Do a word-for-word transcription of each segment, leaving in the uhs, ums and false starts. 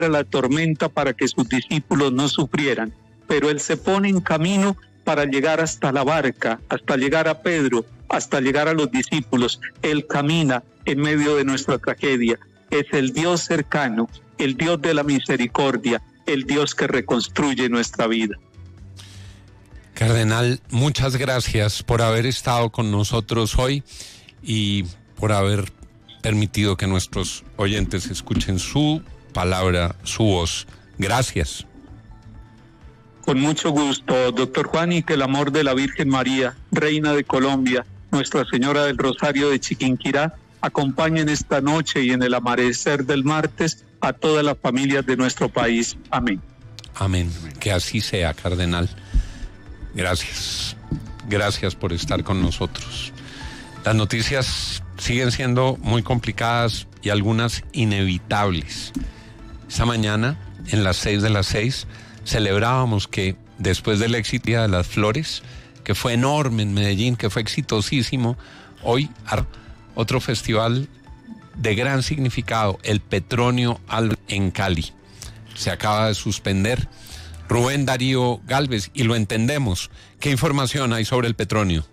la tormenta para que sus discípulos no sufrieran, pero Él se pone en camino para llegar hasta la barca, hasta llegar a Pedro, hasta llegar a los discípulos. Él camina en medio de nuestra tragedia. Es el Dios cercano, el Dios de la misericordia, el Dios que reconstruye nuestra vida. Cardenal, muchas gracias por haber estado con nosotros hoy y por haber permitido que nuestros oyentes escuchen su palabra, su voz. Gracias. Con mucho gusto, doctor Juan, y que el amor de la Virgen María, Reina de Colombia, Nuestra Señora del Rosario de Chiquinquirá, acompañen esta noche y en el amanecer del martes a todas las familias de nuestro país. Amén. Amén. Que así sea, cardenal. Gracias. Gracias por estar con nosotros. Las noticias siguen siendo muy complicadas y algunas inevitables. Esta mañana, en las seis de las seis, celebrábamos que después del éxito de las flores, que fue enorme en Medellín, que fue exitosísimo, hoy otro festival de gran significado, el Petronio Álvarez en Cali. Se acaba de suspender. Rubén Darío Gálvez, y lo entendemos. ¿Qué información hay sobre el Petronio?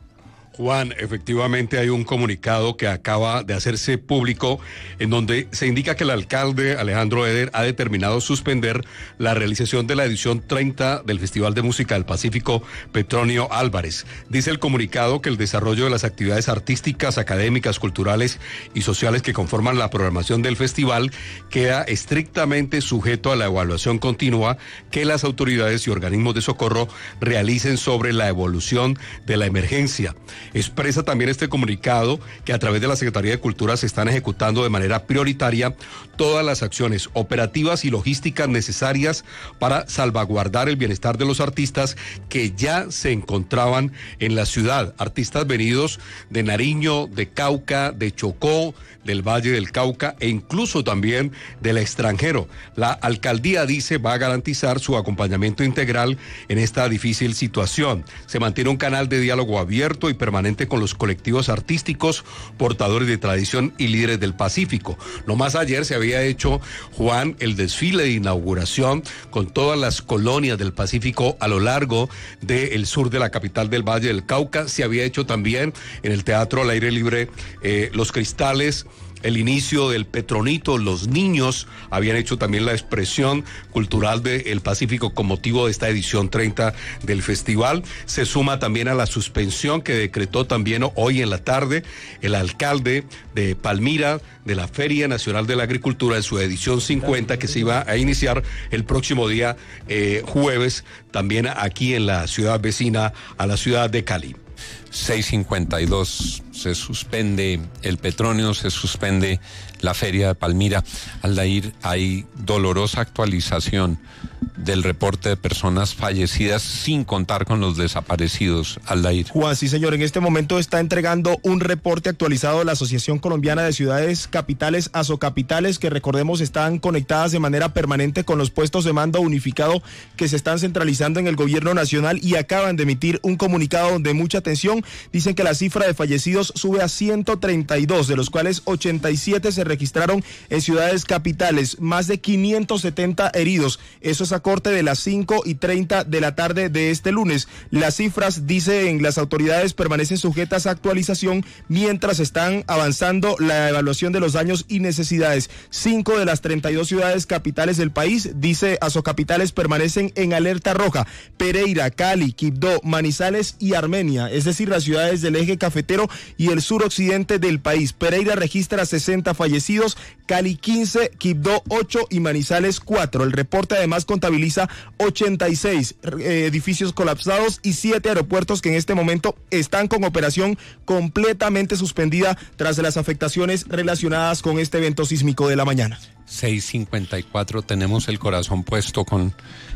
Juan, efectivamente hay un comunicado que acaba de hacerse público en donde se indica que el alcalde Alejandro Eder ha determinado suspender la realización de la edición treinta del Festival de Música del Pacífico Petronio Álvarez. Dice el comunicado que el desarrollo de las actividades artísticas, académicas, culturales y sociales que conforman la programación del festival queda estrictamente sujeto a la evaluación continua que las autoridades y organismos de socorro realicen sobre la evolución de la emergencia. Expresa también este comunicado que a través de la Secretaría de Cultura se están ejecutando de manera prioritaria todas las acciones operativas y logísticas necesarias para salvaguardar el bienestar de los artistas que ya se encontraban en la ciudad. Artistas venidos de Nariño, de Cauca, de Chocó, del Valle del Cauca e incluso también del extranjero. La alcaldía dice va a garantizar su acompañamiento integral en esta difícil situación. Se mantiene un canal de diálogo abierto y permanente con los colectivos artísticos, portadores de tradición y líderes del Pacífico. No más ayer se había hecho, Juan, el desfile de inauguración con todas las colonias del Pacífico a lo largo del sur de la capital del Valle del Cauca. Se había hecho también en el Teatro al Aire Libre eh, Los Cristales, el inicio del Petronito. Los niños habían hecho también la expresión cultural del Pacífico con motivo de esta edición treinta del festival. Se suma también a la suspensión que decretó también hoy en la tarde el alcalde de Palmira de la Feria Nacional de la Agricultura en su edición cincuenta, que se iba a iniciar el próximo día eh, jueves, también aquí en la ciudad vecina a la ciudad de Cali. seis cincuenta y dos, se suspende el Petronio, se suspende la Feria de Palmira. Aldair, hay dolorosa actualización del reporte de personas fallecidas sin contar con los desaparecidos. Aldair. Juan, sí señor, en este momento está entregando un reporte actualizado de la Asociación Colombiana de Ciudades Capitales, Asocapitales, que recordemos están conectadas de manera permanente con los puestos de mando unificado que se están centralizando en el gobierno nacional y acaban de emitir un comunicado de mucha atención. Dicen que la cifra de fallecidos sube a ciento treinta y dos, de los cuales ochenta y siete se registraron en ciudades capitales, más de quinientos setenta heridos. Eso es a corte de las cinco y treinta de la tarde de este lunes. Las cifras, dicen las autoridades, permanecen sujetas a actualización mientras están avanzando la evaluación de los daños y necesidades. Cinco de las treinta y dos ciudades capitales del país, dice Asocapitales, permanecen en alerta roja. Pereira, Cali, Quibdó, Manizales y Armenia, es decir, las ciudades del eje cafetero y el suroccidente del país. Pereira registra sesenta fallecidos, Cali quince, Quibdó ocho y Manizales cuatro. El reporte además contabiliza ochenta y seis eh, edificios colapsados y siete aeropuertos que en este momento están con operación completamente suspendida tras las afectaciones relacionadas con este evento sísmico de la mañana. seis cincuenta y cuatro, tenemos el corazón puesto con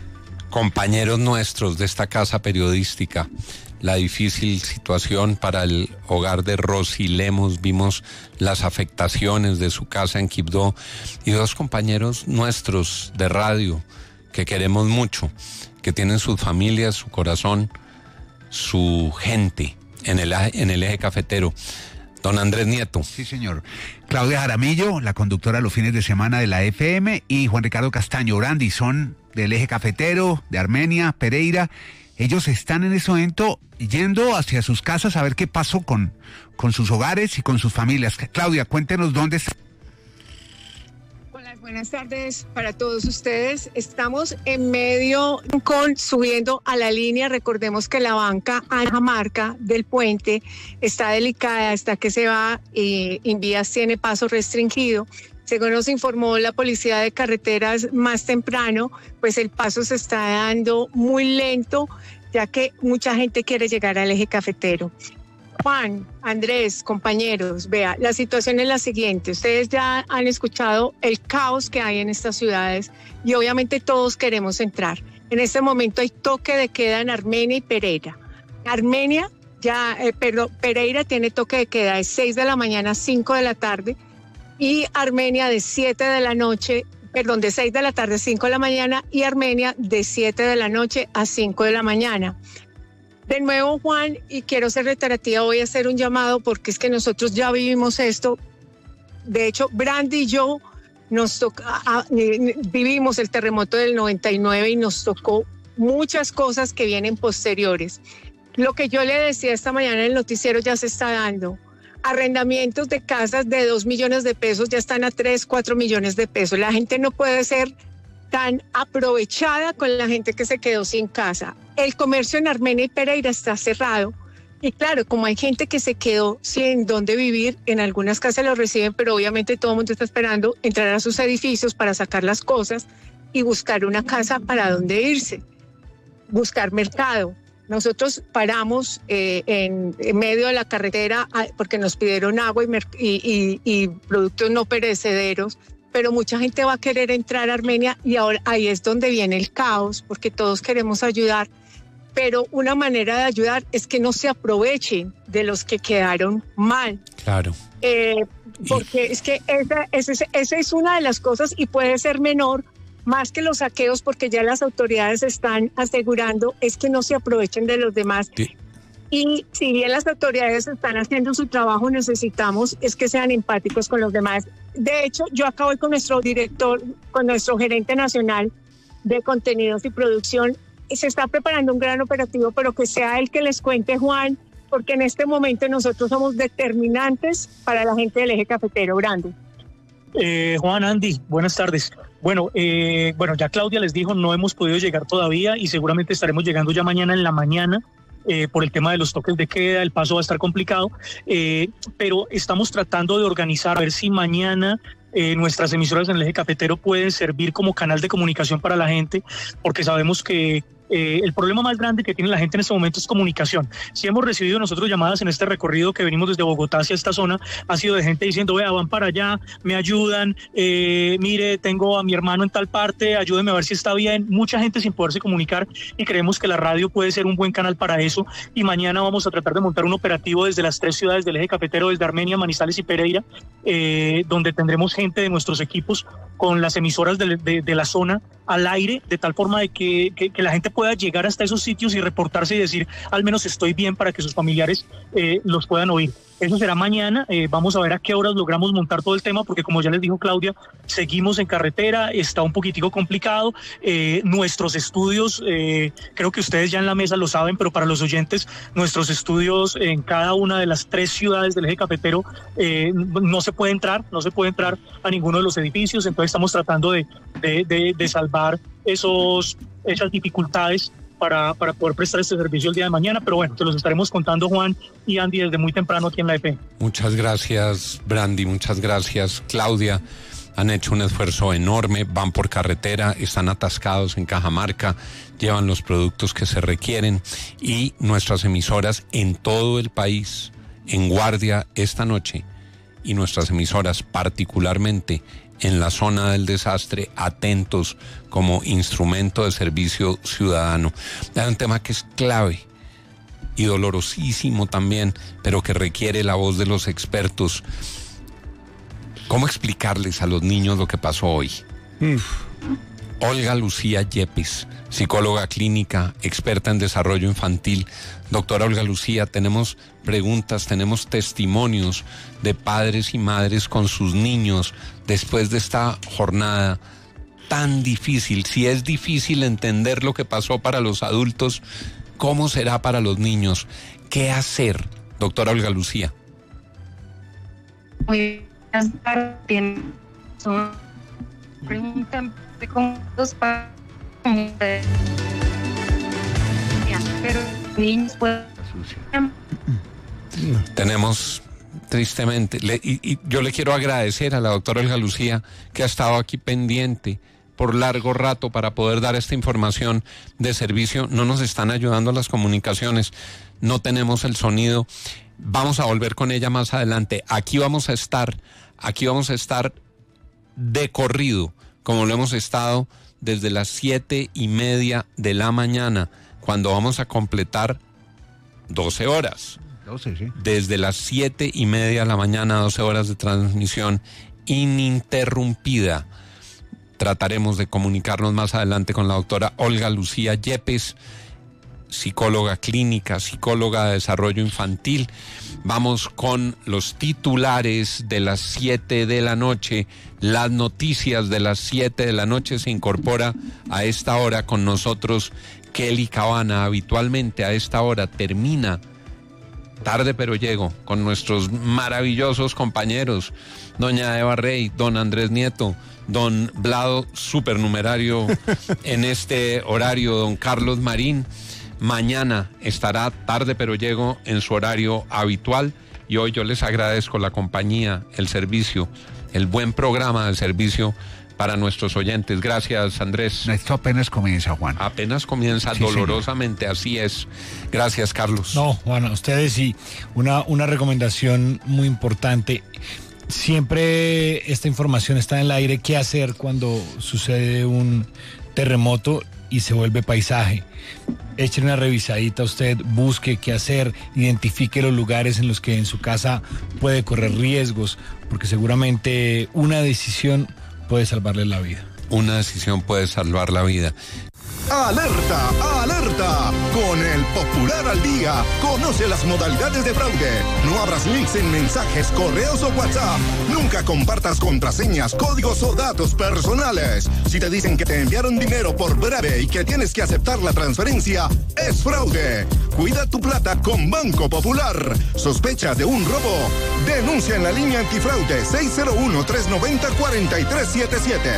compañeros nuestros de esta casa periodística. La difícil situación para el hogar de Rosy Lemos, vimos las afectaciones de su casa en Quibdó, y dos compañeros nuestros de radio que queremos mucho, que tienen sus familias, su corazón, su gente en el, en el eje cafetero. Don Andrés Nieto. Sí, señor. Claudia Jaramillo, la conductora los fines de semana de la F M, y Juan Ricardo Castaño Brandi, son del eje cafetero, de Armenia, Pereira. Ellos están en ese momento yendo hacia sus casas a ver qué pasó con, con sus hogares y con sus familias. Claudia, cuéntenos dónde está. Buenas tardes para todos ustedes. Estamos en medio con subiendo a la línea. Recordemos que la banca Cajamarca del puente está delicada hasta que se va y Invías tiene paso restringido. Según nos informó la policía de carreteras más temprano, pues el paso se está dando muy lento, ya que mucha gente quiere llegar al eje cafetero. Juan, Andrés, compañeros, vea, la situación es la siguiente. Ustedes ya han escuchado el caos que hay en estas ciudades y obviamente todos queremos entrar. En este momento hay toque de queda en Armenia y Pereira. Armenia, ya, eh, perdón, Pereira tiene toque de queda de seis de la mañana a cinco de la tarde y Armenia de siete de la noche, perdón, de seis de la tarde a cinco de la mañana y Armenia de siete de la noche a cinco de la mañana. De nuevo, Juan, y quiero ser reiterativa, voy a hacer un llamado porque es que nosotros ya vivimos esto. De hecho, Brandi y yo nos toca, a, a, vivimos el terremoto del noventa y nueve y nos tocó muchas cosas que vienen posteriores. Lo que yo le decía esta mañana en el noticiero ya se está dando. Arrendamientos de casas de dos millones de pesos ya están a tres, cuatro millones de pesos. La gente no puede ser tan aprovechada con la gente que se quedó sin casa. El comercio en Armenia y Pereira está cerrado y claro, como hay gente que se quedó sin dónde vivir, en algunas casas lo reciben, pero obviamente todo el mundo está esperando entrar a sus edificios para sacar las cosas y buscar una casa para dónde irse, buscar mercado. Nosotros paramos eh, en, en medio de la carretera porque nos pidieron agua y, y, y, y productos no perecederos, pero mucha gente va a querer entrar a Armenia y ahora ahí es donde viene el caos, porque todos queremos ayudar, pero una manera de ayudar es que no se aprovechen de los que quedaron mal. Claro. Eh, porque y... es que esa, esa, esa es una de las cosas y puede ser menor, más que los saqueos, porque ya las autoridades están asegurando, es que no se aprovechen de los demás. Sí. Y si bien las autoridades están haciendo su trabajo, necesitamos es que sean empáticos con los demás. De hecho, yo acabo con nuestro director, con nuestro gerente nacional de contenidos y producción. Se está preparando un gran operativo, pero que sea él que les cuente, Juan, porque en este momento nosotros somos determinantes para la gente del eje cafetero grande. Eh, Juan, Andy, buenas tardes. Bueno, eh, bueno, ya Claudia les dijo, no hemos podido llegar todavía y seguramente estaremos llegando ya mañana en la mañana. Eh, por el tema de los toques de queda, el paso va a estar complicado, eh, pero estamos tratando de organizar, a ver si mañana eh, nuestras emisoras en el eje cafetero pueden servir como canal de comunicación para la gente, porque sabemos que Eh, el problema más grande que tiene la gente en este momento es comunicación. Si hemos recibido nosotros llamadas en este recorrido que venimos desde Bogotá hacia esta zona, ha sido de gente diciendo, vea, van para allá, me ayudan, eh, mire, tengo a mi hermano en tal parte, ayúdeme a ver si está bien. Mucha gente sin poderse comunicar y creemos que la radio puede ser un buen canal para eso, y mañana vamos a tratar de montar un operativo desde las tres ciudades del eje cafetero, desde Armenia, Manizales y Pereira, eh, donde tendremos gente de nuestros equipos con las emisoras de, de, de la zona al aire, de tal forma de que, que, que la gente pueda llegar hasta esos sitios y reportarse y decir, al menos estoy bien, para que sus familiares eh, los puedan oír. Eso será mañana, eh, vamos a ver a qué horas logramos montar todo el tema, porque como ya les dijo Claudia, seguimos en carretera, está un poquitico complicado, eh, nuestros estudios, eh, creo que ustedes ya en la mesa lo saben, pero para los oyentes, nuestros estudios en cada una de las tres ciudades del eje cafetero, eh, no se puede entrar, no se puede entrar a ninguno de los edificios, entonces estamos tratando de, de, de, de salvar esos, esas dificultades Para, para poder prestar este servicio el día de mañana, pero bueno, te los estaremos contando, Juan y Andy, desde muy temprano aquí en la E P. Muchas gracias, Brandi, muchas gracias, Claudia. Han hecho un esfuerzo enorme, van por carretera, están atascados en Cajamarca, llevan los productos que se requieren, y nuestras emisoras en todo el país, en guardia esta noche, y nuestras emisoras particularmente en la zona del desastre, atentos como instrumento de servicio ciudadano. Hay un tema que es clave y dolorosísimo también, pero que requiere la voz de los expertos. ¿Cómo explicarles a los niños lo que pasó hoy? Olga Lucía Yepes, psicóloga clínica, experta en desarrollo infantil. Doctora Olga Lucía, tenemos preguntas, tenemos testimonios de padres y madres con sus niños después de esta jornada tan difícil. Si es difícil entender lo que pasó para los adultos, ¿cómo será para los niños? ¿Qué hacer, doctora Olga Lucía? Muy bien, son preguntas con dos padres, pero niños pueden... Tenemos tristemente, le, y, y yo le quiero agradecer a la doctora Olga Lucía que ha estado aquí pendiente por largo rato para poder dar esta información de servicio. No nos están ayudando las comunicaciones, no tenemos el sonido. Vamos a volver con ella más adelante. Aquí vamos a estar, aquí vamos a estar de corrido, como lo hemos estado desde las siete y media de la mañana, cuando vamos a completar doce horas. doce, sí. Desde las siete y media de la mañana, doce horas de transmisión ininterrumpida. Trataremos de comunicarnos más adelante con la doctora Olga Lucía Yepes, psicóloga clínica, psicóloga de desarrollo infantil. Vamos con los titulares de las siete de la noche, las noticias de las siete de la noche. Se incorpora a esta hora con nosotros Kelly Cabana. Habitualmente a esta hora termina Tarde pero Llego con nuestros maravillosos compañeros, doña Eva Rey, don Andrés Nieto, don Vlado, supernumerario en este horario, don Carlos Marín. Mañana estará Tarde pero Llego en su horario habitual, y hoy yo les agradezco la compañía, el servicio, el buen programa de servicio para nuestros oyentes. Gracias, Andrés. Esto apenas comienza, Juan. Apenas comienza, sí, dolorosamente, señor. Así es. Gracias, Carlos. No, Juan, a ustedes sí. Una, una recomendación muy importante. Siempre esta información está en el aire. ¿Qué hacer cuando sucede un terremoto y se vuelve paisaje? Echen una revisadita usted, busque qué hacer, identifique los lugares en los que en su casa puede correr riesgos, porque seguramente una decisión puede salvarle la vida. Una decisión puede salvar la vida. ¡Alerta! ¡Alerta! Con el Popular al Día, conoce las modalidades de fraude. No abras links en mensajes, correos o WhatsApp. Nunca compartas contraseñas, códigos o datos personales. Si te dicen que te enviaron dinero por breve y que tienes que aceptar la transferencia, es fraude. Cuida tu plata con Banco Popular. ¿Sospechas de un robo? Denuncia en la línea antifraude seis cero uno, tres nueve cero, cuatro tres siete siete.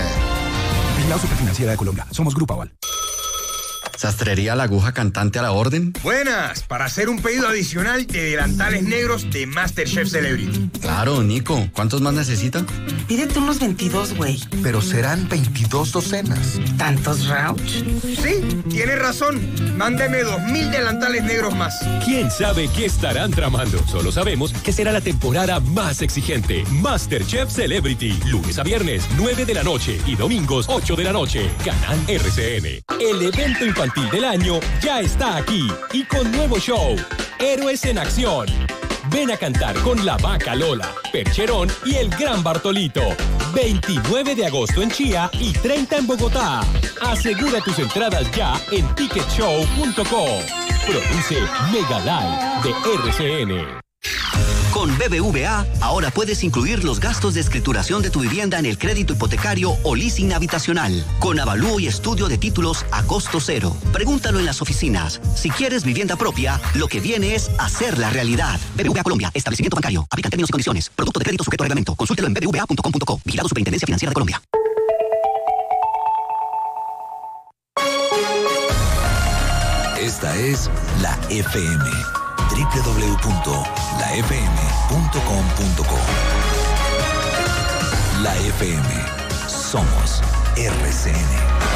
La Superfinanciera de Colombia. Somos Grupo Aval. ¿Sastrería La Aguja Cantante a la orden? Buenas, para hacer un pedido adicional de delantales negros de MasterChef Celebrity. Claro, Nico. ¿Cuántos más necesita? Pídete unos veintidós, güey. Pero serán veintidós docenas. ¿Tantos, Rauch? Sí, tienes razón. Mándeme dos mil delantales negros más. ¿Quién sabe qué estarán tramando? Solo sabemos que será la temporada más exigente. MasterChef Celebrity. Lunes a viernes, nueve de la noche. Y domingos, ocho de la noche. Canal R C N. El evento infantil del año ya está aquí y con nuevo show, Héroes en Acción. Ven a cantar con La Vaca Lola, Percherón y el Gran Bartolito. veintinueve de agosto en Chía y treinta en Bogotá. Asegura tus entradas ya en ticket show punto com. Produce Mega Live de R C N. Con B B V A, ahora puedes incluir los gastos de escrituración de tu vivienda en el crédito hipotecario o leasing habitacional, con avalúo y estudio de títulos a costo cero. Pregúntalo en las oficinas. Si quieres vivienda propia, lo que viene es hacerla realidad. B B V A Colombia, establecimiento bancario. Aplican términos y condiciones. Producto de crédito sujeto a reglamento. Consúltelo en b b v a punto com punto co. Vigilado Superintendencia Financiera de Colombia. Esta es la F M. doble u doble u doble u punto la f m punto com punto co. La F M. Somos R C N.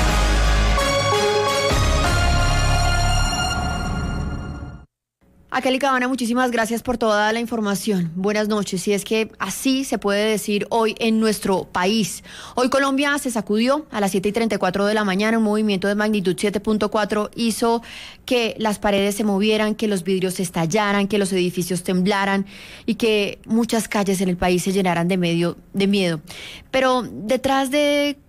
A Kelly Cabana, muchísimas gracias por toda la información. Buenas noches. Y es que así se puede decir hoy en nuestro país. Hoy Colombia se sacudió a las siete y treinta y cuatro de la mañana. Un movimiento de magnitud siete punto cuatro hizo que las paredes se movieran, que los vidrios estallaran, que los edificios temblaran y que muchas calles en el país se llenaran de, medio, de miedo. Pero detrás de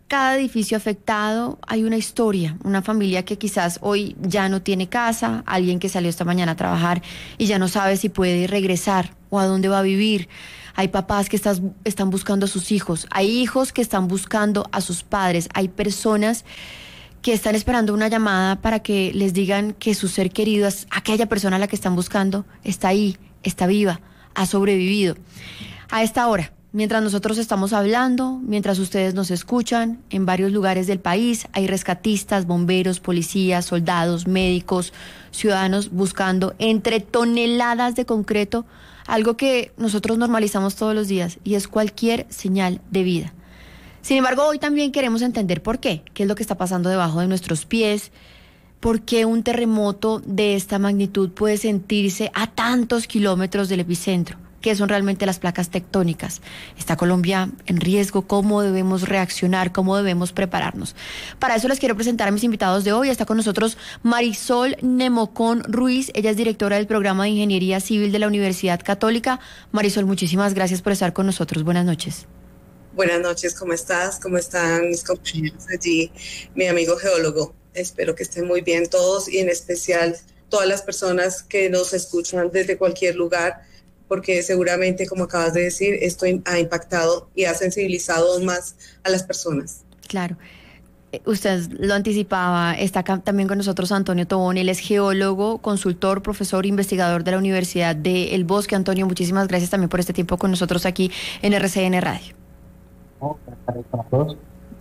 cada edificio afectado hay una historia, una familia que quizás hoy ya no tiene casa, alguien que salió esta mañana a trabajar y ya no sabe si puede regresar o a dónde va a vivir. Hay papás que estás, están buscando a sus hijos, hay hijos que están buscando a sus padres, hay personas que están esperando una llamada para que les digan que su ser querido, aquella persona a la que están buscando, está ahí, está viva, ha sobrevivido. A esta hora, mientras nosotros estamos hablando, mientras ustedes nos escuchan, en varios lugares del país hay rescatistas, bomberos, policías, soldados, médicos, ciudadanos buscando entre toneladas de concreto algo que nosotros normalizamos todos los días y es cualquier señal de vida. Sin embargo, hoy también queremos entender por qué, qué es lo que está pasando debajo de nuestros pies, por qué un terremoto de esta magnitud puede sentirse a tantos kilómetros del epicentro. ¿Qué son realmente las placas tectónicas? ¿Está Colombia en riesgo? ¿Cómo debemos reaccionar? ¿Cómo debemos prepararnos? Para eso les quiero presentar a mis invitados de hoy. Está con nosotros Marisol Nemocón Ruiz. Ella es directora del programa de Ingeniería Civil de la Universidad Católica. Marisol, muchísimas gracias por estar con nosotros. Buenas noches. Buenas noches, ¿cómo estás? ¿Cómo están mis compañeros allí? Mi amigo geólogo. Espero que estén muy bien todos y en especial todas las personas que nos escuchan desde cualquier lugar, porque seguramente, como acabas de decir, esto ha impactado y ha sensibilizado aún más a las personas. Claro. Usted lo anticipaba, está acá también con nosotros Antonio Tobón, él es geólogo, consultor, profesor, investigador de la Universidad de El Bosque. Antonio, muchísimas gracias también por este tiempo con nosotros aquí en R C N Radio. No, para todos.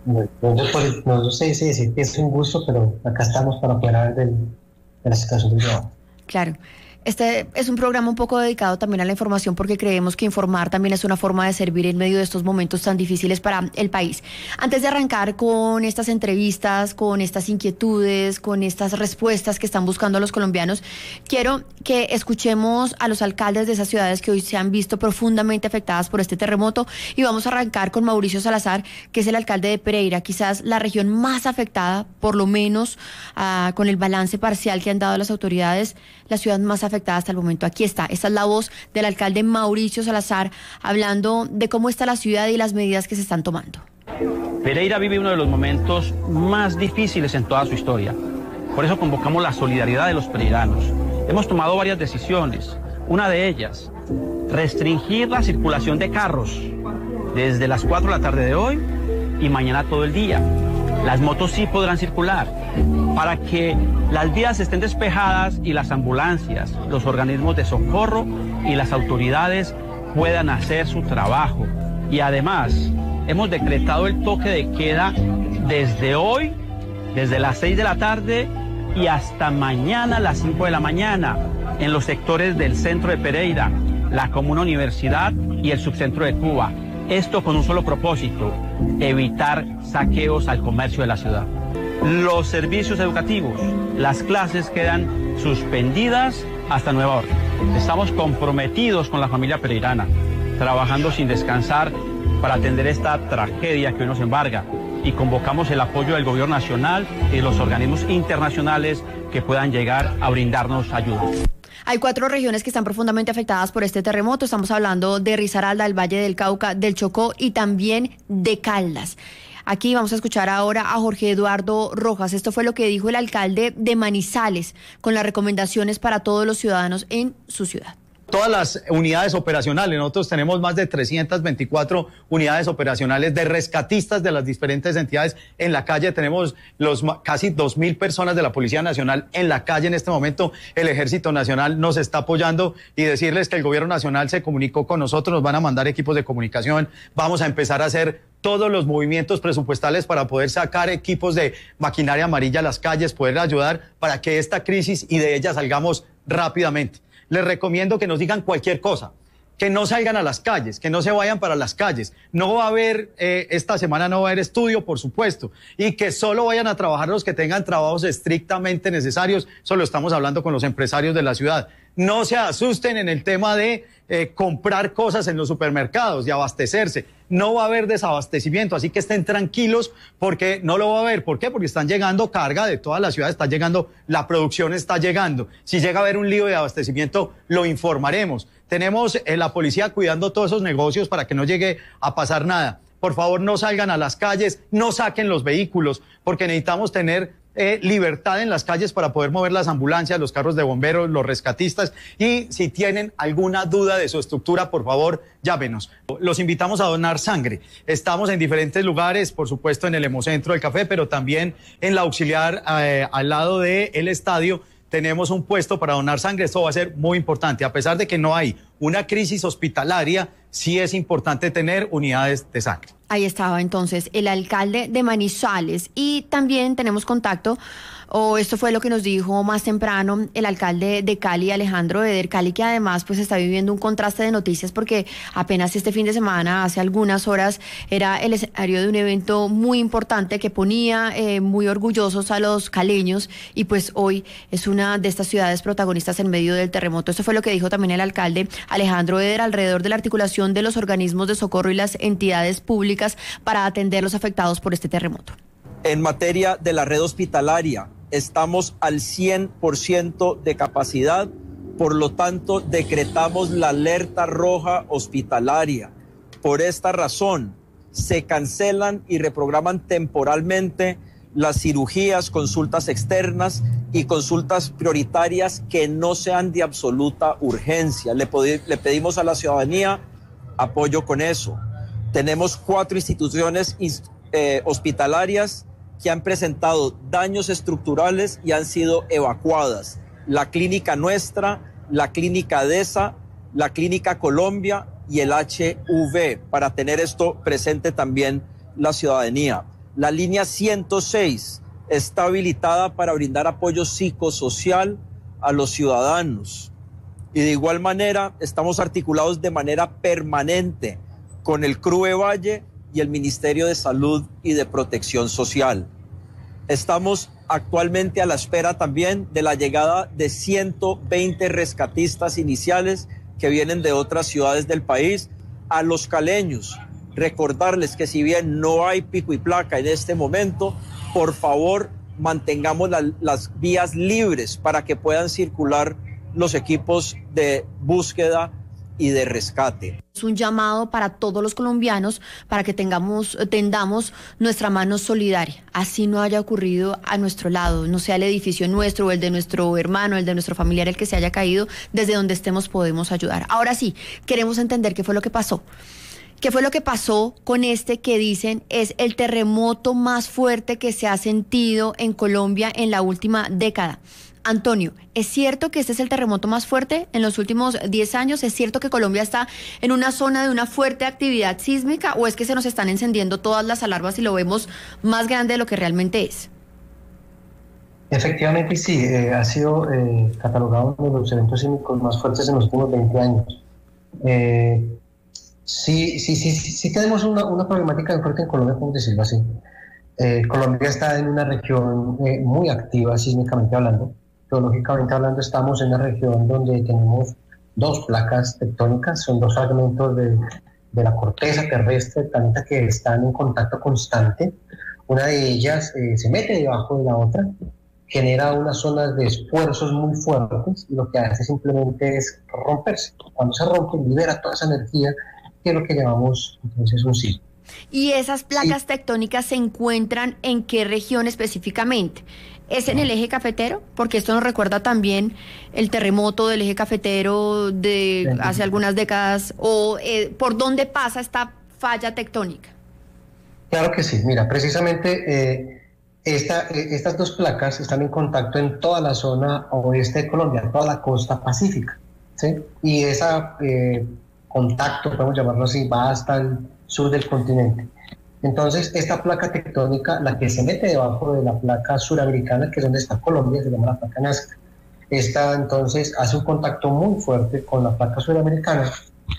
No sé si decir que es un gusto, pero acá estamos para poder hablar de la situación del trabajo. Claro. Este es un programa un poco dedicado también a la información porque creemos que informar también es una forma de servir en medio de estos momentos tan difíciles para el país. Antes de arrancar con estas entrevistas, con estas inquietudes, con estas respuestas que están buscando los colombianos, quiero que escuchemos a los alcaldes de esas ciudades que hoy se han visto profundamente afectadas por este terremoto y vamos a arrancar con Mauricio Salazar, que es el alcalde de Pereira, quizás la región más afectada, por lo menos uh, con el balance parcial que han dado las autoridades, la ciudad más afectada hasta el momento. Aquí está, esta es la voz del alcalde Mauricio Salazar hablando de cómo está la ciudad y las medidas que se están tomando. Pereira vive uno de los momentos más difíciles en toda su historia. Por eso convocamos la solidaridad de los pereiranos. Hemos tomado varias decisiones. Una de ellas, restringir la circulación de carros desde las cuatro de la tarde de hoy y mañana todo el día. Las motos sí podrán circular para que las vías estén despejadas y las ambulancias, los organismos de socorro y las autoridades puedan hacer su trabajo. Y además, hemos decretado el toque de queda desde hoy, desde las seis de la tarde y hasta mañana a las cinco de la mañana en los sectores del centro de Pereira, la Comuna Universidad y el subcentro de Cuba. Esto con un solo propósito, evitar saqueos al comercio de la ciudad. Los servicios educativos, las clases quedan suspendidas hasta nueva orden. Estamos comprometidos con la familia pereirana, trabajando sin descansar para atender esta tragedia que hoy nos embarga y convocamos el apoyo del gobierno nacional y de los organismos internacionales que puedan llegar a brindarnos ayuda. Hay cuatro regiones que están profundamente afectadas por este terremoto. Estamos hablando de Risaralda, el Valle del Cauca, del Chocó y también de Caldas. Aquí vamos a escuchar ahora a Jorge Eduardo Rojas. Esto fue lo que dijo el alcalde de Manizales con las recomendaciones para todos los ciudadanos en su ciudad. Todas las unidades operacionales, nosotros tenemos más de trescientas veinticuatro unidades operacionales de rescatistas de las diferentes entidades en la calle. Tenemos los casi dos mil personas de la Policía Nacional en la calle en este momento. El Ejército Nacional nos está apoyando y decirles que el Gobierno Nacional se comunicó con nosotros, nos van a mandar equipos de comunicación, vamos a empezar a hacer todos los movimientos presupuestales para poder sacar equipos de maquinaria amarilla a las calles, poder ayudar para que esta crisis y de ella salgamos rápidamente. Les recomiendo que nos digan cualquier cosa, que no salgan a las calles, que no se vayan para las calles. No va a haber, eh, esta semana no va a haber estudio, por supuesto, y que solo vayan a trabajar los que tengan trabajos estrictamente necesarios. Solo estamos hablando con los empresarios de la ciudad. No se asusten en el tema de eh, comprar cosas en los supermercados y abastecerse. No va a haber desabastecimiento, así que estén tranquilos porque no lo va a haber. ¿Por qué? Porque están llegando carga de toda la ciudad, está llegando, la producción está llegando. Si llega a haber un lío de abastecimiento, lo informaremos. Tenemos eh, la policía cuidando todos esos negocios para que no llegue a pasar nada. por favor no salgan a las calles, no saquen los vehículos, porque necesitamos tener eh, libertad en las calles para poder mover las ambulancias, los carros de bomberos, los rescatistas, y si tienen alguna duda de su estructura, por favor, llámenos. Los invitamos a donar sangre. Estamos en diferentes lugares, por supuesto en el Hemocentro del Café, pero también en la Auxiliar, eh, al lado del estadio, tenemos un puesto para donar sangre. Esto va a ser muy importante. A pesar de que no hay una crisis hospitalaria, sí es importante tener unidades de sangre. Ahí estaba entonces el alcalde de Manizales, y también tenemos contacto, o esto fue lo que nos dijo más temprano el alcalde de Cali, Alejandro Eder. Cali, que además pues está viviendo un contraste de noticias, porque apenas este fin de semana, hace algunas horas, era el escenario de un evento muy importante que ponía eh, muy orgullosos a los caleños, y pues hoy es una de estas ciudades protagonistas en medio del terremoto. Esto fue lo que dijo también el alcalde Alejandro Eder alrededor de la articulación de los organismos de socorro y las entidades públicas para atender los afectados por este terremoto. En materia de la red hospitalaria, estamos al cien por ciento de capacidad, por lo tanto decretamos la alerta roja hospitalaria. Por esta razón, se cancelan y reprograman temporalmente las cirugías, consultas externas y consultas prioritarias que no sean de absoluta urgencia. Le, le pedimos a la ciudadanía apoyo con eso. Tenemos cuatro instituciones eh, hospitalarias que han presentado daños estructurales y han sido evacuadas. La Clínica Nuestra, la Clínica DESA, la Clínica Colombia y el H V, para tener esto presente también la ciudadanía. La línea ciento seis está habilitada para brindar apoyo psicosocial a los ciudadanos. Y de igual manera estamos articulados de manera permanente con el C R U E Valle y el Ministerio de Salud y de Protección Social. Estamos actualmente a la espera también de la llegada de ciento veinte rescatistas iniciales que vienen de otras ciudades del país. A los caleños, recordarles que si bien no hay pico y placa en este momento, por favor mantengamos la, las vías libres para que puedan circular los equipos de búsqueda y de rescate. Es un llamado para todos los colombianos para que tengamos, tendamos nuestra mano solidaria, así no haya ocurrido a nuestro lado, no sea el edificio nuestro o el de nuestro hermano, el de nuestro familiar el que se haya caído, desde donde estemos podemos ayudar. Ahora sí, queremos entender qué fue lo que pasó. ¿Qué fue lo que pasó con este que dicen es el terremoto más fuerte que se ha sentido en Colombia en la última década? Antonio, ¿es cierto que este es el terremoto más fuerte en los últimos diez años? ¿Es cierto que Colombia está en una zona de una fuerte actividad sísmica, o es que se nos están encendiendo todas las alarmas y lo vemos más grande de lo que realmente es? Efectivamente sí, eh, ha sido eh, catalogado uno de los eventos sísmicos más fuertes en los últimos veinte años. Eh, sí, sí, sí, sí, sí tenemos una, una problemática muy fuerte en Colombia, podemos decirlo así. Eh, Colombia está en una región eh, muy activa sísmicamente hablando. Geológicamente hablando, estamos en una región donde tenemos dos placas tectónicas, son dos fragmentos de, de la corteza terrestre del planeta que están en contacto constante. Una de ellas eh, se mete debajo de la otra, genera unas zonas de esfuerzos muy fuertes, y lo que hace simplemente es romperse. Cuando se rompe, libera toda esa energía, que es lo que llamamos entonces un sismo. ¿Y esas placas sí. tectónicas se encuentran en qué región específicamente? ¿Es en el eje cafetero? Porque esto nos recuerda también el terremoto del eje cafetero de sí. hace algunas décadas. ¿O eh, por dónde pasa esta falla tectónica? Claro que sí. Mira, precisamente eh, esta, eh, estas dos placas están en contacto en toda la zona oeste de Colombia, toda la costa pacífica, ¿sí? Y ese eh, contacto, podemos llamarlo así, va hasta el sur del continente. Entonces, esta placa tectónica, la que se mete debajo de la placa suramericana, que es donde está Colombia, se llama la placa Nazca. Esta, entonces, hace un contacto muy fuerte con la placa suramericana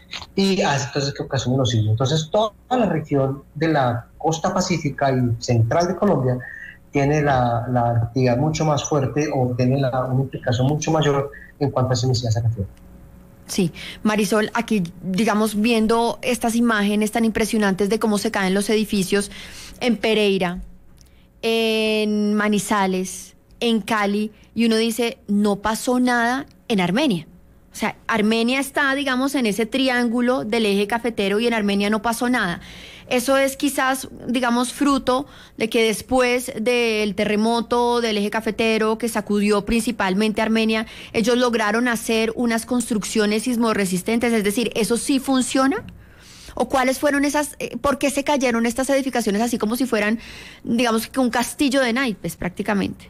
y hace entonces que ocasione los sismos. Entonces, toda la región de la costa pacífica y central de Colombia tiene la, la actividad mucho más fuerte, o tiene la, una implicación mucho mayor en cuanto a sismicidad se refiere. Sí, Marisol, aquí, digamos, viendo estas imágenes tan impresionantes de cómo se caen los edificios en Pereira, en Manizales, en Cali, y uno dice, no pasó nada en Armenia. O sea, Armenia está, digamos, en ese triángulo del eje cafetero, y en Armenia no pasó nada. Eso es quizás, digamos, fruto de que después del terremoto del eje cafetero que sacudió principalmente Armenia, ellos lograron hacer unas construcciones sismorresistentes, es decir, ¿eso sí funciona? ¿O cuáles fueron esas, eh, por qué se cayeron estas edificaciones así como si fueran, digamos, que un castillo de naipes prácticamente?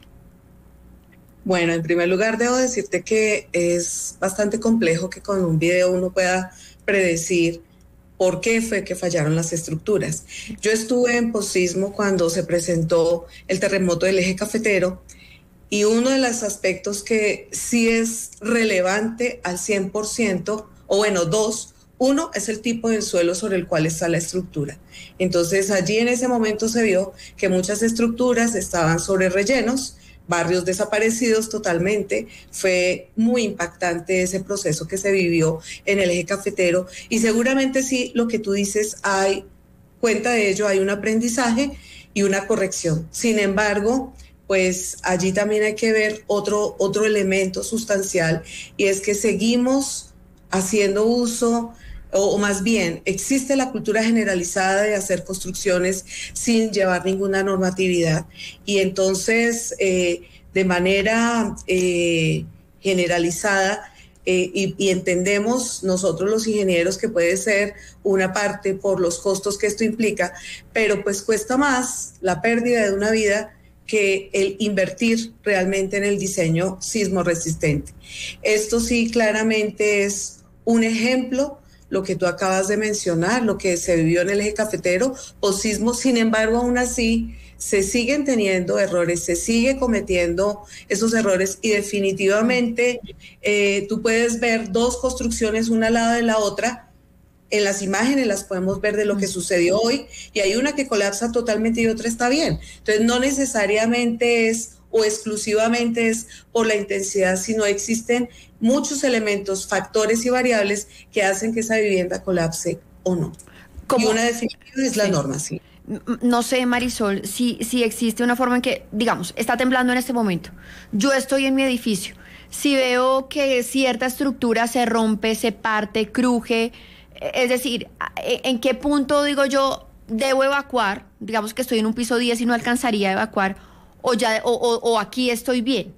Bueno, en primer lugar debo decirte que es bastante complejo que con un video uno pueda predecir por qué fue que fallaron las estructuras. Yo estuve en posismo cuando se presentó el terremoto del eje cafetero y uno de los aspectos que sí es relevante al cien por ciento, o bueno, dos, uno es el tipo del suelo sobre el cual está la estructura. Entonces allí en ese momento se vio que muchas estructuras estaban sobre rellenos, barrios desaparecidos totalmente. Fue muy impactante ese proceso que se vivió en el eje cafetero y seguramente sí, lo que tú dices, hay cuenta de ello, hay un aprendizaje y una corrección. Sin embargo, pues allí también hay que ver otro, otro elemento sustancial y es que seguimos haciendo uso, o más bien existe la cultura generalizada de hacer construcciones sin llevar ninguna normatividad y entonces eh, de manera eh, generalizada eh, y, y entendemos nosotros los ingenieros que puede ser una parte por los costos que esto implica, pero pues cuesta más la pérdida de una vida que el invertir realmente en el diseño sismo resistente. Esto sí claramente es un ejemplo, lo que tú acabas de mencionar, lo que se vivió en el eje cafetero, posismo. Sin embargo, aún así se siguen teniendo errores, se sigue cometiendo esos errores y definitivamente eh, tú puedes ver dos construcciones una al lado de la otra. En las imágenes las podemos ver de lo que sucedió hoy y hay una que colapsa totalmente y otra está bien. Entonces no necesariamente es o exclusivamente es por la intensidad, sino existen muchos elementos, factores y variables que hacen que esa vivienda colapse o no. ¿Cómo? Y una definitiva es la sí. norma, sí. No sé, Marisol, si, si existe una forma en que, digamos, está temblando en este momento, yo estoy en mi edificio, si veo que cierta estructura se rompe, se parte, cruje, es decir, ¿en qué punto digo yo debo evacuar? Digamos que estoy en un piso diez y no alcanzaría a evacuar, o, ya, o, o, o aquí estoy bien.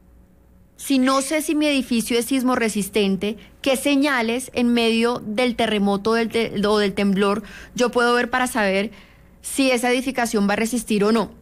Si no sé si mi edificio es sismo resistente, ¿qué señales en medio del terremoto del te, o del temblor yo puedo ver para saber si esa edificación va a resistir o no?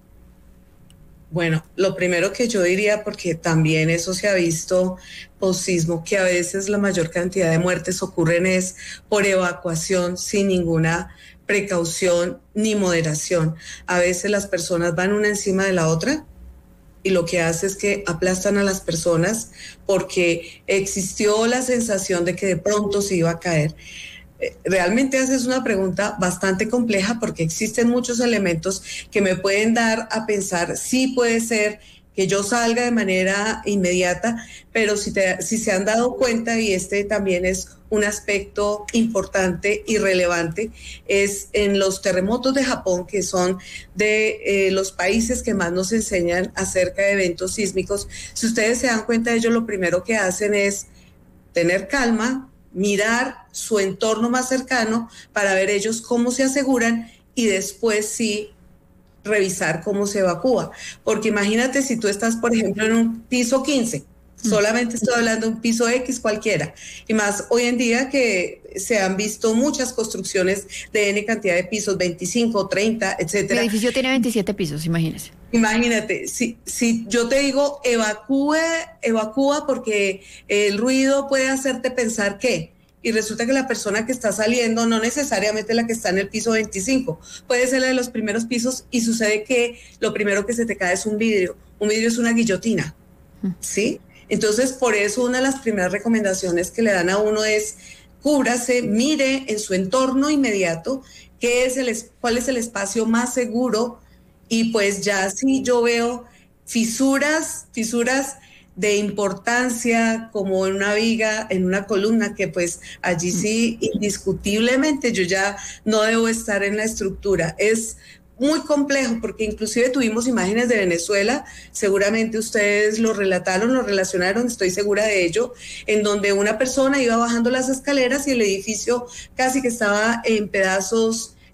Bueno, lo primero que yo diría, porque también eso se ha visto posismo, que a veces la mayor cantidad de muertes ocurren es por evacuación sin ninguna precaución ni moderación. A veces las personas van una encima de la otra y lo que hace es que aplastan a las personas porque existió la sensación de que de pronto se iba a caer. Realmente haces una pregunta bastante compleja porque existen muchos elementos que me pueden dar a pensar si puede ser que yo salga de manera inmediata, pero si, te, si se han dado cuenta, y este también es un aspecto importante y relevante, es en los terremotos de Japón, que son de eh, los países que más nos enseñan acerca de eventos sísmicos. Si ustedes se dan cuenta, ellos lo primero que hacen es tener calma, mirar su entorno más cercano para ver ellos cómo se aseguran y después sí revisar cómo se evacúa. Porque imagínate si tú estás, por ejemplo, en un piso quince, solamente estoy hablando de un piso X cualquiera, y más hoy en día que se han visto muchas construcciones de N cantidad de pisos, veinticinco, treinta, etcétera. El edificio tiene veintisiete pisos, imagínese. Imagínate, si, si yo te digo evacúe, evacúa porque el ruido puede hacerte pensar que, y resulta que la persona que está saliendo no necesariamente la que está en el piso veinticinco, puede ser la de los primeros pisos y sucede que lo primero que se te cae es un vidrio. Un vidrio es una guillotina, ¿sí? Entonces, por eso una de las primeras recomendaciones que le dan a uno es cúbrase, mire en su entorno inmediato qué es el, cuál es el espacio más seguro y pues ya si yo veo fisuras, fisuras de importancia como en una viga, en una columna, que pues allí sí indiscutiblemente yo ya no debo estar en la estructura. Es muy complejo porque inclusive tuvimos imágenes de Venezuela, seguramente ustedes lo relataron, lo relacionaron, estoy segura de ello, en donde una persona iba bajando las escaleras y el edificio casi que estaba en pedazos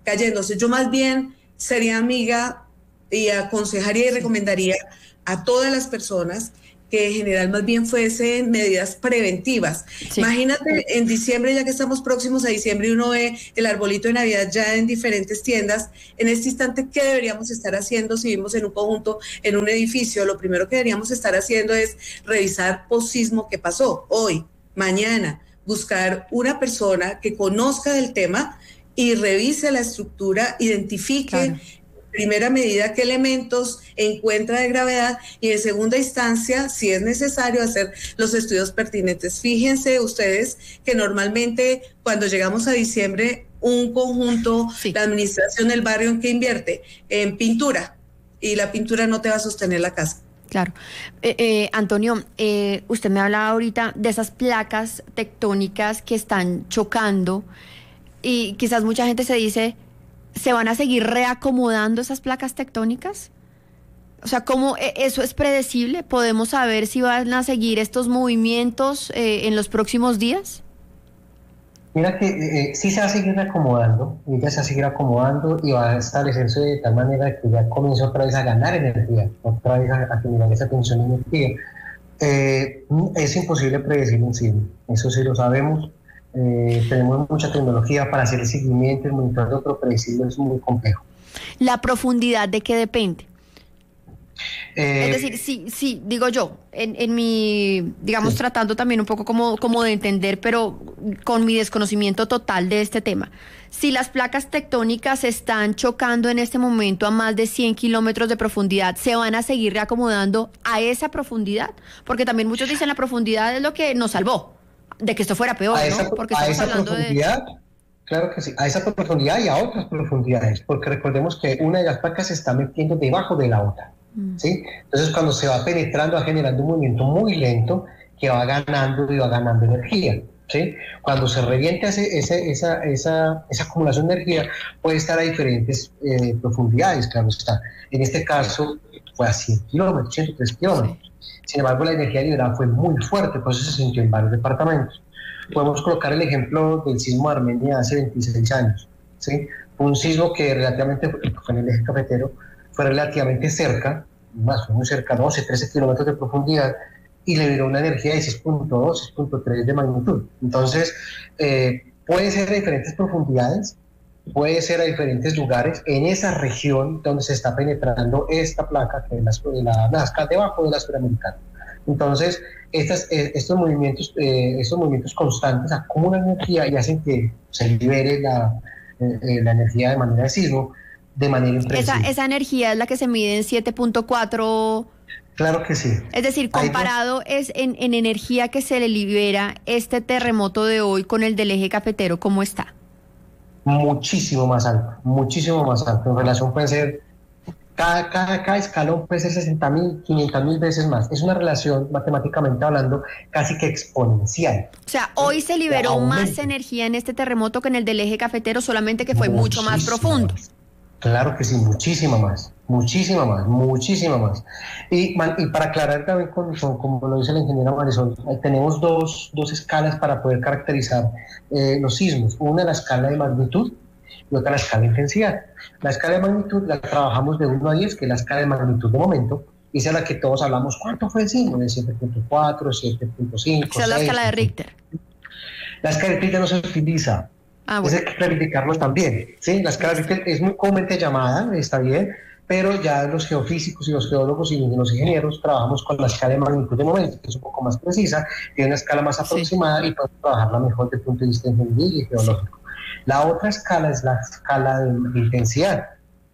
cayéndose. Yo más bien sería amiga y aconsejaría y recomendaría a todas las personas que en general más bien fuesen medidas preventivas. Sí. Imagínate en diciembre, ya que estamos próximos a diciembre y uno ve el arbolito de Navidad ya en diferentes tiendas, en este instante, ¿qué deberíamos estar haciendo si vivimos en un conjunto, en un edificio? Lo primero que deberíamos estar haciendo es revisar post-sismo que pasó hoy, mañana, buscar una persona que conozca del tema y revise la estructura, identifique claro. primera medida qué elementos encuentra de gravedad y en segunda instancia, si es necesario, hacer los estudios pertinentes. Fíjense ustedes que normalmente cuando llegamos a diciembre, un conjunto, sí. la administración del barrio, ¿en qué invierte? En pintura, y la pintura no te va a sostener la casa. Claro. Eh, eh, Antonio, eh, usted me hablaba ahorita de esas placas tectónicas que están chocando y quizás mucha gente se dice, ¿se van a seguir reacomodando esas placas tectónicas? O sea, ¿cómo eso es predecible? ¿Podemos saber si van a seguir estos movimientos eh, en los próximos días? Mira que eh, sí se va a seguir reacomodando, ella se va a seguir acomodando y va a establecerse de tal manera que ya comienza otra vez a ganar energía, otra vez a, a generar esa tensión de energía. Eh, es imposible predecir un sismo, eso sí lo sabemos. Eh, tenemos mucha tecnología para hacer el seguimiento, el monitoreo, pero predecirlo es muy complejo. ¿La profundidad de qué depende? Eh, es decir, sí, sí, digo yo, en, en mi, digamos, sí. tratando también un poco como, como de entender, pero con mi desconocimiento total de este tema. Si las placas tectónicas están chocando en este momento a más de cien kilómetros de profundidad, ¿se van a seguir reacomodando a esa profundidad? Porque también muchos dicen la profundidad es lo que nos salvó de que esto fuera peor, a esa, ¿no? Porque a estamos esa hablando profundidad, de... Claro que sí, a esa profundidad y a otras profundidades, porque recordemos que una de las placas se está metiendo debajo de la otra, mm. ¿sí? Entonces cuando se va penetrando va generando un movimiento muy lento que va ganando y va ganando energía, ¿sí? Cuando se revienta ese, ese, esa, esa, esa acumulación de energía puede estar a diferentes eh, profundidades, claro está. En este caso fue a cien kilómetros, ciento tres kilómetros. Sí. Sin embargo, la energía liberada fue muy fuerte, por eso se sintió en varios departamentos. Podemos colocar el ejemplo del sismo de Armenia hace veintiséis años. ¿sí? Fue un sismo que relativamente, fue en el eje cafetero, fue relativamente cerca, más o menos cerca, doce, trece kilómetros de profundidad, y le liberó una energía de seis punto dos, seis punto tres de magnitud. Entonces, eh, puede ser a diferentes profundidades, puede ser a diferentes lugares en esa región donde se está penetrando esta placa que es la, la Nazca debajo de la suramericana. Entonces, estas, eh, estos, movimientos, eh, estos movimientos constantes acumulan energía y hacen que se libere la, eh, la energía de manera de sismo, de manera impredecible. Esa, esa energía es la que se mide en siete punto cuatro... Claro que sí. Es decir, comparado es en, en energía que se le libera este terremoto de hoy con el del eje cafetero, ¿cómo está? Muchísimo más alto, muchísimo más alto. En relación puede ser, cada, cada, cada escalón puede ser sesenta mil, quinientas mil veces más. Es una relación, matemáticamente hablando, casi que exponencial. O sea, hoy se liberó más energía en este terremoto que en el del eje cafetero, solamente que fue mucho más profundo. Claro que sí, muchísima más, muchísima más, muchísima más. Y, y para aclarar también, con, con, como lo dice la ingeniera Marisol, tenemos dos, dos escalas para poder caracterizar eh, los sismos. Una la escala de magnitud y otra la escala de intensidad. La escala de magnitud la trabajamos de uno a diez, que es la escala de magnitud de momento, y esa es la que todos hablamos. ¿Cuánto fue el sismo? De siete punto cuatro, siete punto cinco, esa es la escala de Richter. La escala de Richter no se utiliza. Ah, bueno. Hay que clarificarlo también, ¿sí? La escala Richter es muy comúnmente llamada, está bien, pero ya los geofísicos y los geólogos y los ingenieros trabajamos con la escala de magnitud de momento, que es un poco más precisa, tiene una escala más aproximada, sí, y podemos trabajarla mejor desde el punto de vista ingeniería y geológico. Sí. La otra escala es la escala de, de intensidad.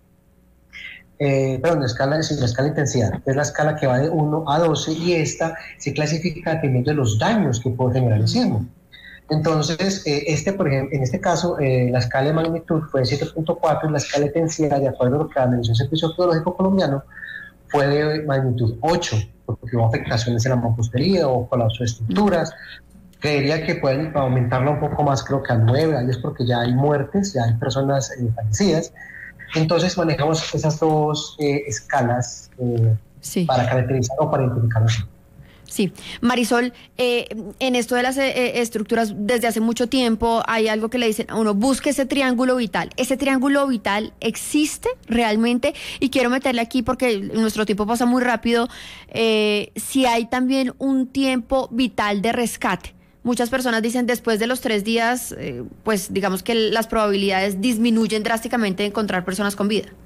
Eh, perdón, la escala, sí, la escala de intensidad, que es la escala que va de uno a doce, y esta se clasifica dependiendo de los daños que puede generar el sismo. Entonces, eh, este, por ejemplo, en este caso, eh, la escala de magnitud fue de siete punto cuatro y la escala de intensidad, de acuerdo a lo que analizó el Servicio Geológico Colombiano, fue de magnitud ocho, porque hubo afectaciones en la mampostería o colapso de estructuras. Creería que pueden aumentarla un poco más, creo que a nueve, ahí es porque ya hay muertes, ya hay personas eh, fallecidas. Entonces, manejamos esas dos eh, escalas eh, sí. para caracterizar o para identificarlos. Sí, Marisol, eh, en esto de las eh, estructuras, desde hace mucho tiempo hay algo que le dicen a uno, busque ese triángulo vital. ¿Ese triángulo vital existe realmente? Y quiero meterle aquí porque nuestro tiempo pasa muy rápido, eh, si hay también un tiempo vital de rescate. Muchas personas dicen después de los tres días, eh, pues digamos que las probabilidades disminuyen drásticamente de encontrar personas con vida.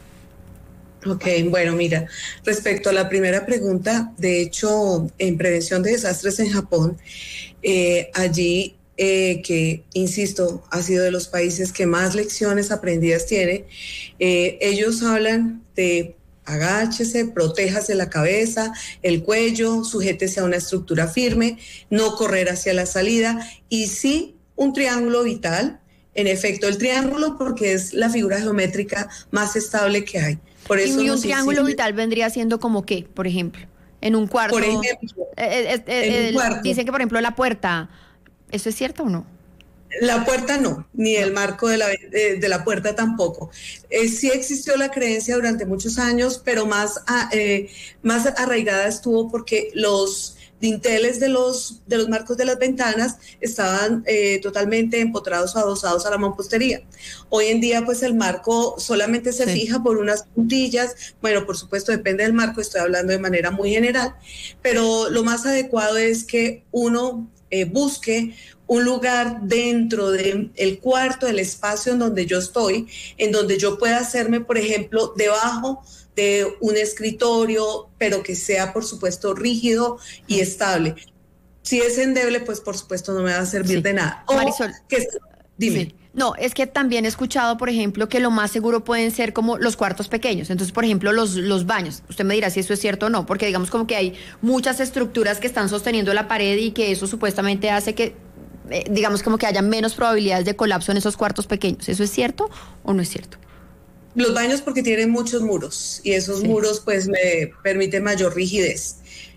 Ok, bueno, mira, respecto a la primera pregunta, de hecho, en prevención de desastres en Japón, eh, allí, eh, que, insisto, ha sido de los países que más lecciones aprendidas tiene, eh, ellos hablan de agáchese, protéjase la cabeza, el cuello, sujétese a una estructura firme, no correr hacia la salida y sí un triángulo vital, en efecto, el triángulo porque es la figura geométrica más estable que hay. Por eso y un triángulo vital vendría siendo como qué, por ejemplo, en un cuarto. Por ejemplo, eh, eh, eh, en un cuarto. Dicen que, por ejemplo, la puerta, ¿eso es cierto o no? La puerta no, ni el marco de la, de, de la puerta tampoco. Eh, sí existió la creencia durante muchos años, pero más, a, eh, más arraigada estuvo porque los dinteles de los, de los marcos de las ventanas estaban eh, totalmente empotrados o adosados a la mampostería. Hoy en día, pues el marco solamente se sí. fija por unas puntillas. Bueno, por supuesto, depende del marco, estoy hablando de manera muy general, pero lo más adecuado es que uno eh, busque un lugar dentro del cuarto, del espacio en donde yo estoy, en donde yo pueda hacerme, por ejemplo, debajo de un escritorio, pero que sea, por supuesto, rígido y estable. Si es endeble, pues, por supuesto, no me va a servir sí. de nada. O Marisol, que, dime. Sí. No, es que también he escuchado, por ejemplo, que lo más seguro pueden ser como los cuartos pequeños. Entonces, por ejemplo, los, los baños. Usted me dirá si eso es cierto o no, porque digamos como que hay muchas estructuras que están sosteniendo la pared y que eso supuestamente hace que, eh, digamos como que haya menos probabilidades de colapso en esos cuartos pequeños. ¿Eso es cierto o no es cierto? Los baños porque tienen muchos muros y esos sí. muros pues me permiten mayor rigidez.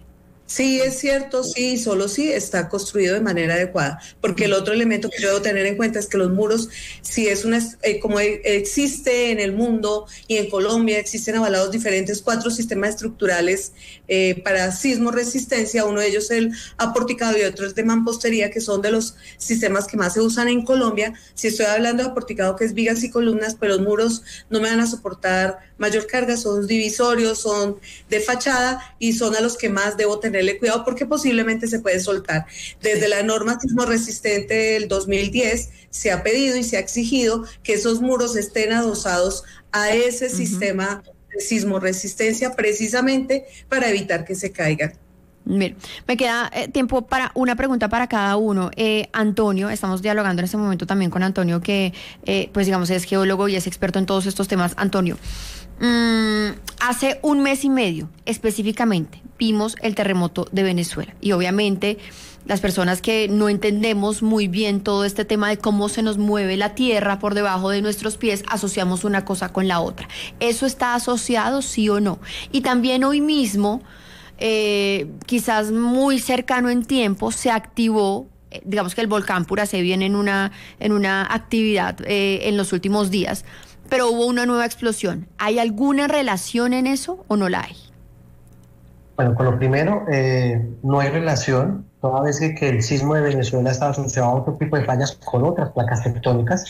Sí, es cierto, sí, solo sí está construido de manera adecuada, porque el otro elemento que yo debo tener en cuenta es que los muros, si es una, eh, como existe en el mundo y en Colombia, existen avalados diferentes cuatro sistemas estructurales eh, para sismo resistencia, uno de ellos es el aporticado y otro es de mampostería, que son de los sistemas que más se usan en Colombia. Si estoy hablando de aporticado, que es vigas y columnas, pues los muros no me van a soportar mayor carga, son divisorios, son de fachada y son a los que más debo tener cuidado porque posiblemente se puede soltar. Desde la norma sismo resistente del dos mil diez se ha pedido y se ha exigido que esos muros estén adosados a ese uh-huh. sistema de sismo resistencia precisamente para evitar que se caigan. Mira, me queda eh, tiempo para una pregunta para cada uno. Eh, Antonio, estamos dialogando en este momento también con Antonio, que eh, pues digamos es geólogo y es experto en todos estos temas. Antonio, mmm, hace un mes y medio específicamente vimos el terremoto de Venezuela y obviamente las personas que no entendemos muy bien todo este tema de cómo se nos mueve la tierra por debajo de nuestros pies, asociamos una cosa con la otra. ¿Eso está asociado, sí o no? Y también hoy mismo, eh, quizás muy cercano en tiempo, se activó, eh, digamos que el volcán Puracé viene en una, en una actividad eh, en los últimos días, pero hubo una nueva explosión. ¿Hay alguna relación en eso o no la hay? Bueno, con lo primero, eh, no hay relación, toda vez que, que el sismo de Venezuela está asociado a otro tipo de fallas con otras placas tectónicas,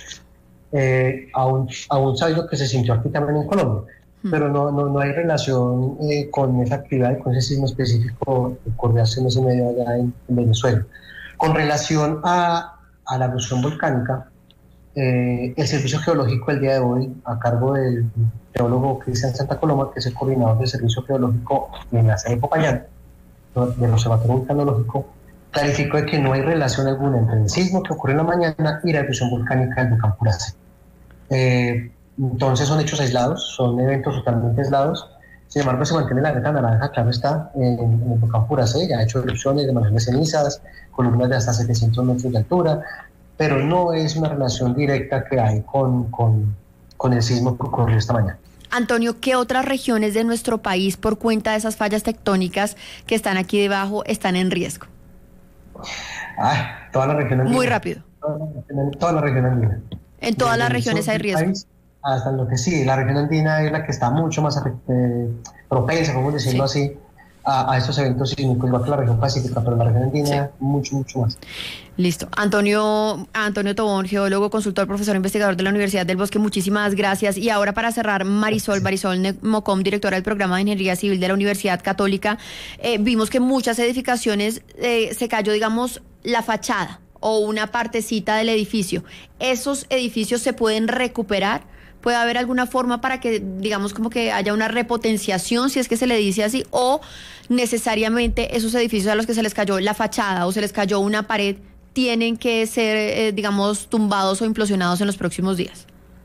eh, aún, aún sabido que se sintió aquí también en Colombia, hmm. pero no, no, no hay relación eh, con esa actividad, con ese sismo específico que ocurrió hace un mes y medio allá en, en Venezuela. Con relación a, a la erupción volcánica, eh, el Servicio Geológico el día de hoy, a cargo del geólogo Cristian Santa Coloma, que es el coordinador del Servicio Geológico en la sede de Popayán, del Observatorio Vulcanológico, clarificó de que no hay relación alguna entre el sismo que ocurrió en la mañana y la erupción volcánica del volcán Puracé. Eh, entonces son hechos aislados, son eventos totalmente aislados. Sin embargo, se mantiene la alerta naranja, claro está, en, en el volcán Puracé, ya ha hecho erupciones de manera de cenizas, columnas de hasta setecientos metros de altura, pero no es una relación directa que hay con, con, con el sismo que ocurrió esta mañana. Antonio, ¿qué otras regiones de nuestro país, por cuenta de esas fallas tectónicas que están aquí debajo, están en riesgo? Ah, toda la región andina. Muy rápido. Toda la región andina. En todas las regiones hay riesgo. País, hasta lo que sí, la región andina es la que está mucho más eh, propensa, vamos a decirlo sí. así, a, a estos eventos sísmicos, igual que la región pacífica, pero la región andina sí. mucho, mucho más. Listo. Antonio, Antonio Tobón, geólogo, consultor, profesor, investigador de la Universidad del Bosque, muchísimas gracias. Y ahora para cerrar, Marisol, Marisol Mocom, directora del programa de Ingeniería Civil de la Universidad Católica, eh, vimos que muchas edificaciones eh, se cayó, digamos, la fachada o una partecita del edificio. ¿Esos edificios se pueden recuperar? ¿Puede haber alguna forma para que, digamos, como que haya una repotenciación, si es que se le dice así, o necesariamente esos edificios a los que se les cayó la fachada o se les cayó una pared tienen que ser, eh, digamos, tumbados o implosionados en los próximos días?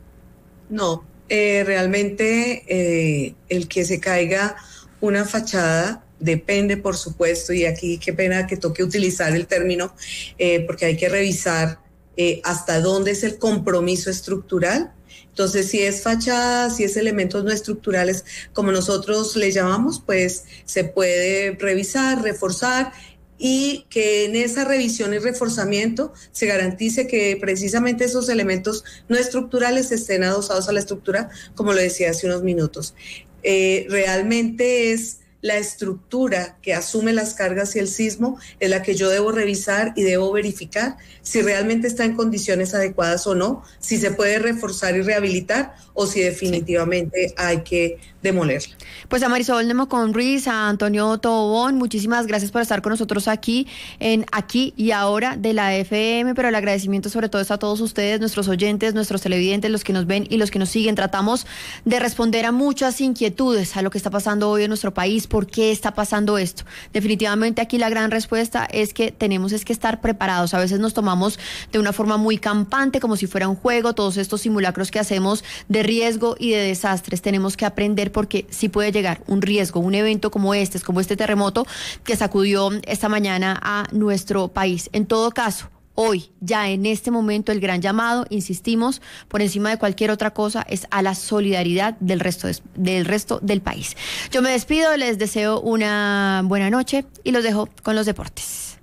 No, eh, realmente eh, el que se caiga una fachada depende, por supuesto, y aquí qué pena que toque utilizar el término, eh, porque hay que revisar eh, hasta dónde es el compromiso estructural. Entonces, si es fachada, si es elementos no estructurales, como nosotros le llamamos, pues se puede revisar, reforzar, y que en esa revisión y reforzamiento se garantice que precisamente esos elementos no estructurales estén adosados a la estructura, como lo decía hace unos minutos. Eh, realmente es la estructura que asume las cargas y el sismo es la que yo debo revisar y debo verificar si realmente está en condiciones adecuadas o no, si se puede reforzar y rehabilitar o si definitivamente hay que demolerla. Pues a Marisol Nemocón Ruiz, a Antonio Tobón, muchísimas gracias por estar con nosotros aquí en Aquí y Ahora de la F M, pero el agradecimiento sobre todo es a todos ustedes, nuestros oyentes, nuestros televidentes, los que nos ven y los que nos siguen. Tratamos de responder a muchas inquietudes, a lo que está pasando hoy en nuestro país, por qué está pasando esto. Definitivamente aquí la gran respuesta es que tenemos es que estar preparados. A veces nos tomamos de una forma muy campante, como si fuera un juego, todos estos simulacros que hacemos de riesgo y de desastres. Tenemos que aprender, porque sí puede llegar un riesgo, un evento como este, como este terremoto que sacudió esta mañana a nuestro país. En todo caso, hoy, ya en este momento, el gran llamado, insistimos, por encima de cualquier otra cosa, es a la solidaridad del resto, de, del resto del país. Yo me despido, les deseo una buena noche y los dejo con los deportes.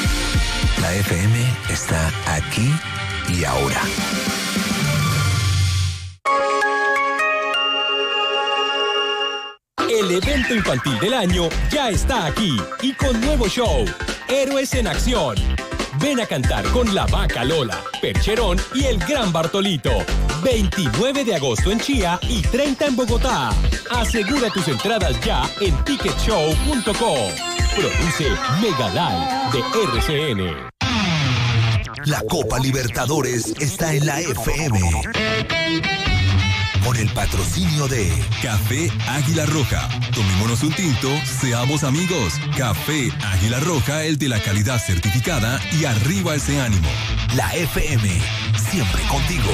La F M está aquí y ahora. El evento infantil del año ya está aquí y con nuevo show, Héroes en Acción. Ven a cantar con la Vaca Lola, Percherón y el Gran Bartolito. veintinueve de agosto en Chía y treinta en Bogotá. Asegura tus entradas ya en ticket show punto com. Produce Mega Live de R C N. La Copa Libertadores está en la F M. Con el patrocinio de Café Águila Roja. Tomémonos un tinto, seamos amigos. Café Águila Roja, el de la calidad certificada, y arriba ese ánimo. La F M, siempre contigo.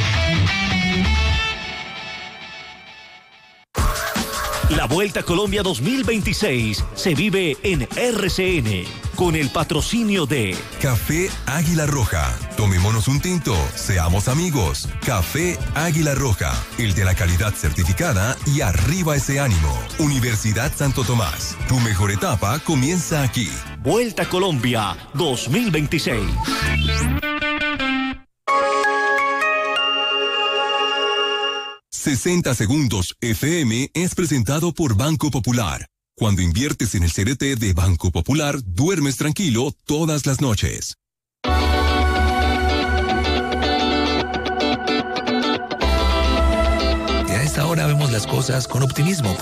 La Vuelta a Colombia dos mil veintiséis se vive en R C N con el patrocinio de Café Águila Roja. Tomémonos un tinto, seamos amigos. Café Águila Roja, el de la calidad certificada, y arriba ese ánimo. Universidad Santo Tomás, tu mejor etapa comienza aquí. Vuelta a Colombia dos mil veintiséis. sesenta Segundos F M es presentado por Banco Popular. Cuando inviertes en el C D T de Banco Popular, duermes tranquilo todas las noches. Y a esta hora vemos las cosas con optimismo.